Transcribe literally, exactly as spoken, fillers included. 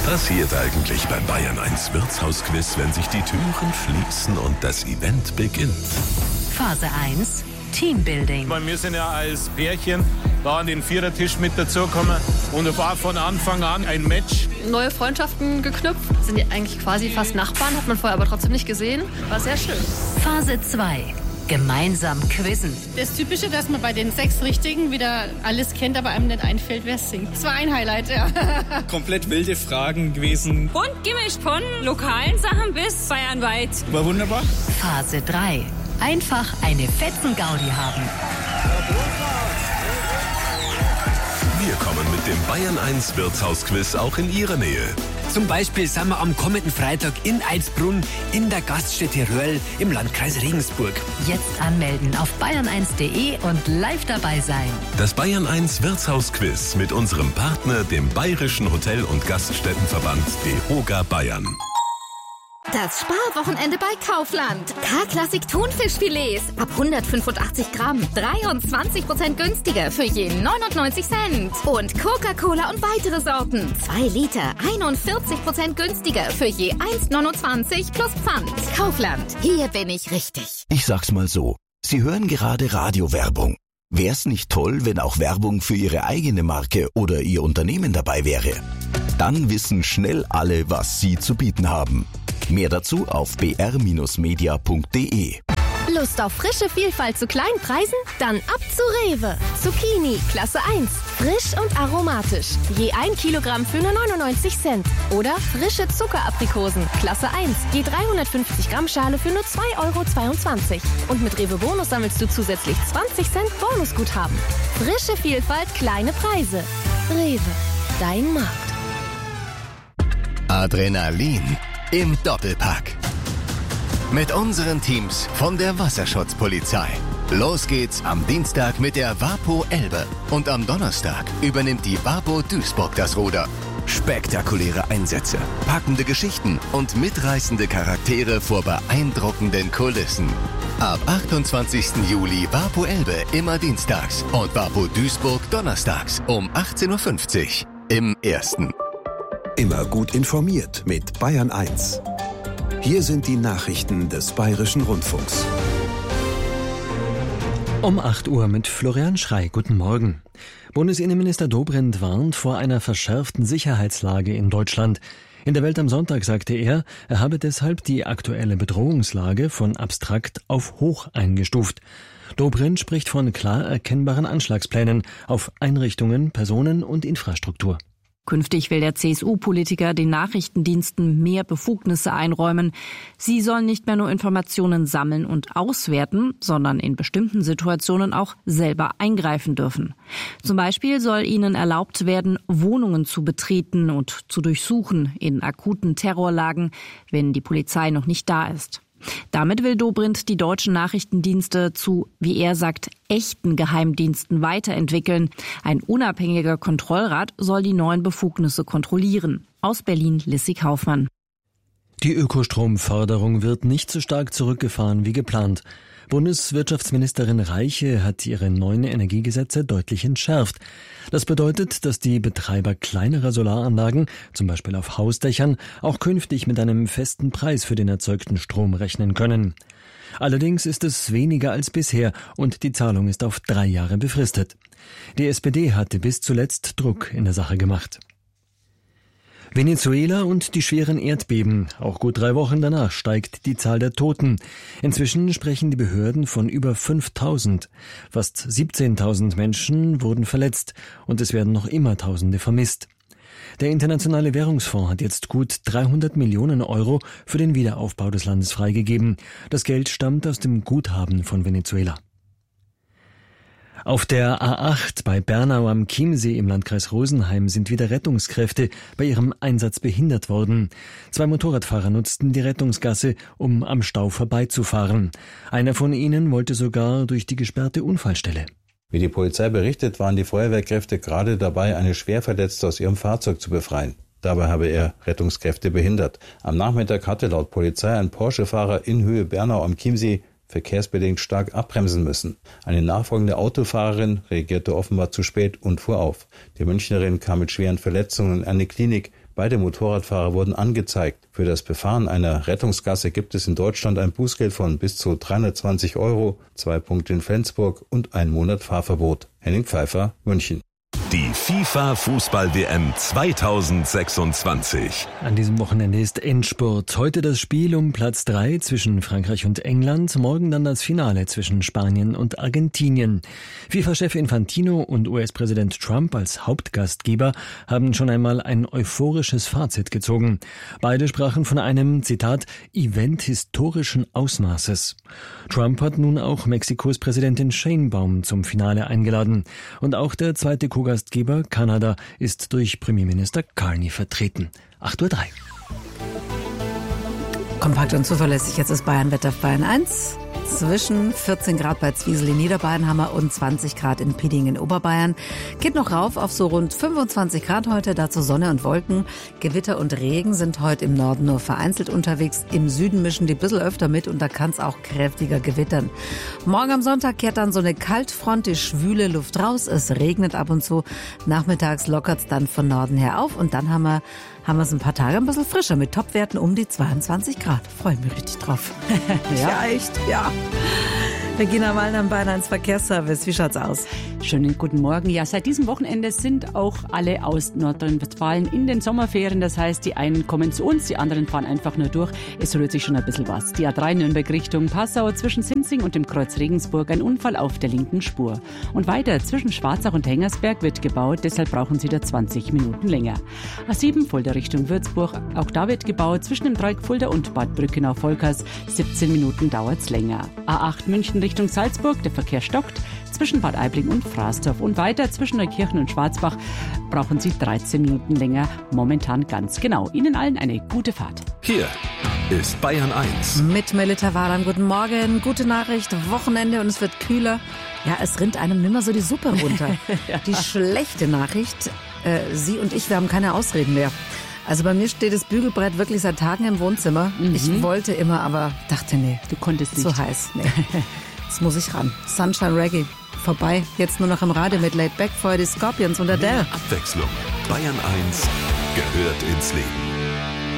passiert eigentlich beim Bayern eins Wirtshausquiz, wenn sich die Türen schließen und das Event beginnt? Phase eins, Teambuilding. Wir sind ja als Pärchen da an den Vierertisch mit dazugekommen und es war von Anfang an ein Match. Neue Freundschaften geknüpft, sind ja eigentlich quasi fast Nachbarn, hat man vorher aber trotzdem nicht gesehen. War sehr schön. Phase zwei, gemeinsam quizzen. Das Typische, dass man bei den sechs Richtigen wieder alles kennt, aber einem nicht einfällt, wer singt. Das war ein Highlight, ja. Komplett wilde Fragen gewesen. Bunt gemischt von lokalen Sachen bis bayernweit. War wunderbar. Phase drei, einfach eine Fetzen-Gaudi haben. Wir kommen mit dem Bayern eins Wirtshausquiz auch in Ihre Nähe. Zum Beispiel sind wir am kommenden Freitag in Eilsbrunn in der Gaststätte Röhrl im Landkreis Regensburg. Jetzt anmelden auf bayern eins punkt de und live dabei sein. Das Bayern eins Wirtshausquiz mit unserem Partner, dem Bayerischen Hotel- und Gaststättenverband DEHOGA Bayern. Das Sparwochenende bei Kaufland. K-Klassik Thunfischfilets ab hundertfünfundachtzig Gramm. dreiundzwanzig Prozent günstiger für je neunundneunzig Cent. Und Coca-Cola und weitere Sorten. zwei Liter, einundvierzig Prozent günstiger für je eins neunundzwanzig plus Pfand. Kaufland, hier bin ich richtig. Ich sag's mal so. Sie hören gerade Radiowerbung. Wär's nicht toll, wenn auch Werbung für Ihre eigene Marke oder Ihr Unternehmen dabei wäre? Dann wissen schnell alle, was Sie zu bieten haben. Mehr dazu auf b r media punkt d e. Lust auf frische Vielfalt zu kleinen Preisen? Dann ab zu Rewe. Zucchini, Klasse eins. Frisch und aromatisch. Je ein Kilogramm für nur neunundneunzig Cent. Oder frische Zuckeraprikosen, Klasse eins. Je dreihundertfünfzig Gramm Schale für nur zwei Euro zweiundzwanzig. Und mit Rewe Bonus sammelst du zusätzlich zwanzig Cent Bonusguthaben. Frische Vielfalt, kleine Preise. Rewe, dein Markt. Adrenalin im Doppelpack. Mit unseren Teams von der Wasserschutzpolizei. Los geht's am Dienstag mit der WaPo Elbe. Und am Donnerstag übernimmt die WaPo Duisburg das Ruder. Spektakuläre Einsätze, packende Geschichten und mitreißende Charaktere vor beeindruckenden Kulissen. Ab achtundzwanzigsten Juli WaPo Elbe immer dienstags und WaPo Duisburg donnerstags um achtzehn Uhr fünfzig im Ersten. Immer gut informiert mit Bayern eins. Hier sind die Nachrichten des Bayerischen Rundfunks. Um acht Uhr mit Florian Schrey. Guten Morgen. Bundesinnenminister Dobrindt warnt vor einer verschärften Sicherheitslage in Deutschland. In der Welt am Sonntag sagte er, er habe deshalb die aktuelle Bedrohungslage von abstrakt auf hoch eingestuft. Dobrindt spricht von klar erkennbaren Anschlagsplänen auf Einrichtungen, Personen und Infrastruktur. Künftig will der C S U-Politiker den Nachrichtendiensten mehr Befugnisse einräumen. Sie sollen nicht mehr nur Informationen sammeln und auswerten, sondern in bestimmten Situationen auch selber eingreifen dürfen. Zum Beispiel soll ihnen erlaubt werden, Wohnungen zu betreten und zu durchsuchen in akuten Terrorlagen, wenn die Polizei noch nicht da ist. Damit will Dobrindt die deutschen Nachrichtendienste zu, wie er sagt, echten Geheimdiensten weiterentwickeln. Ein unabhängiger Kontrollrat soll die neuen Befugnisse kontrollieren. Aus Berlin, Lissy Kaufmann. Die Ökostromförderung wird nicht so stark zurückgefahren wie geplant. Bundeswirtschaftsministerin Reiche hat ihre neuen Energiegesetze deutlich entschärft. Das bedeutet, dass die Betreiber kleinerer Solaranlagen, zum Beispiel auf Hausdächern, auch künftig mit einem festen Preis für den erzeugten Strom rechnen können. Allerdings ist es weniger als bisher und die Zahlung ist auf drei Jahre befristet. Die S P D hatte bis zuletzt Druck in der Sache gemacht. Venezuela und die schweren Erdbeben. Auch gut drei Wochen danach steigt die Zahl der Toten. Inzwischen sprechen die Behörden von über fünftausend. Fast siebzehntausend Menschen wurden verletzt und es werden noch immer Tausende vermisst. Der Internationale Währungsfonds hat jetzt gut dreihundert Millionen Euro für den Wiederaufbau des Landes freigegeben. Das Geld stammt aus dem Guthaben von Venezuela. Auf der A acht bei Bernau am Chiemsee im Landkreis Rosenheim sind wieder Rettungskräfte bei ihrem Einsatz behindert worden. Zwei Motorradfahrer nutzten die Rettungsgasse, um am Stau vorbeizufahren. Einer von ihnen wollte sogar durch die gesperrte Unfallstelle. Wie die Polizei berichtet, waren die Feuerwehrkräfte gerade dabei, eine Schwerverletzte aus ihrem Fahrzeug zu befreien. Dabei habe er Rettungskräfte behindert. Am Nachmittag hatte laut Polizei ein Porsche-Fahrer in Höhe Bernau am Chiemsee verkehrsbedingt stark abbremsen müssen. Eine nachfolgende Autofahrerin reagierte offenbar zu spät und fuhr auf. Die Münchnerin kam mit schweren Verletzungen in eine Klinik, Beide Motorradfahrer wurden angezeigt. Für das Befahren einer Rettungsgasse gibt es in Deutschland ein Bußgeld von bis zu dreihundertzwanzig Euro, zwei Punkte in Flensburg und ein Monat Fahrverbot. Henning Pfeiffer, München. Die FIFA-Fußball-W M zweitausendsechsundzwanzig. An diesem Wochenende ist Endspurt. Heute das Spiel um Platz drei zwischen Frankreich und England. Morgen dann das Finale zwischen Spanien und Argentinien. FIFA-Chef Infantino und U S-Präsident Trump als Hauptgastgeber haben schon einmal ein euphorisches Fazit gezogen. Beide sprachen von einem, Zitat, Event historischen Ausmaßes. Trump hat nun auch Mexikos Präsidentin Sheinbaum zum Finale eingeladen. Und auch der zweite Co-Gastgeber Kanada ist durch Premierminister Carney vertreten. acht Uhr drei. Kompakt und zuverlässig, jetzt ist Bayern-Wetter auf Bayern eins. Zwischen vierzehn Grad bei Zwiesel in Niederbayernhammer und zwanzig Grad in Pieding in Oberbayern. Geht noch rauf auf so rund fünfundzwanzig Grad heute, dazu Sonne und Wolken. Gewitter und Regen sind heute im Norden nur vereinzelt unterwegs. Im Süden mischen die ein bisschen öfter mit und da kann es auch kräftiger gewittern. Morgen am Sonntag kehrt dann so eine Kaltfront, die schwüle Luft raus. Es regnet ab und zu. Nachmittags lockert es dann von Norden her auf und dann haben wir haben wir es ein paar Tage ein bisschen frischer mit Topwerten um die zweiundzwanzig Grad. Freue mich richtig drauf. ja. ja, echt, ja. Regina Wallner am Bayern eins Verkehrsservice. Wie schaut's aus? Schönen guten Morgen. Ja, seit diesem Wochenende sind auch alle aus Nordrhein-Westfalen in den Sommerferien. Das heißt, die einen kommen zu uns, die anderen fahren einfach nur durch. Es rührt sich schon ein bisschen was. Die A drei Nürnberg Richtung Passau zwischen Sinzing und dem Kreuz Regensburg ein Unfall auf der linken Spur. Und weiter zwischen Schwarzach und Hengersberg wird gebaut, deshalb brauchen Sie da zwanzig Minuten länger. A sieben Fulda Richtung Würzburg, auch da wird gebaut zwischen dem Dreieck Fulda und Bad Brückenau-Volkers. siebzehn Minuten dauert's länger. A acht München Richtung Salzburg, der Verkehr stockt. Zwischen Bad Aibling und Fraßdorf und weiter zwischen Neukirchen und Schwarzbach brauchen Sie dreizehn Minuten länger, momentan ganz genau. Ihnen allen eine gute Fahrt. Hier ist Bayern eins. Mit Melita Wahlan, guten Morgen, gute Nachricht, Wochenende und es wird kühler. Ja, es rinnt einem nimmer so die Suppe runter. ja. Die schlechte Nachricht, äh, Sie und ich, wir haben keine Ausreden mehr. Also bei mir steht das Bügelbrett wirklich seit Tagen im Wohnzimmer. Mhm. Ich wollte immer, aber dachte, nee. Du konntest nicht. Zu heiß, nee. Jetzt muss ich ran. Sunshine Reggae. Vorbei. Jetzt nur noch im Radio mit Laid Back, vorher die Scorpions und Adele. Abwechslung. Bayern eins gehört ins Leben.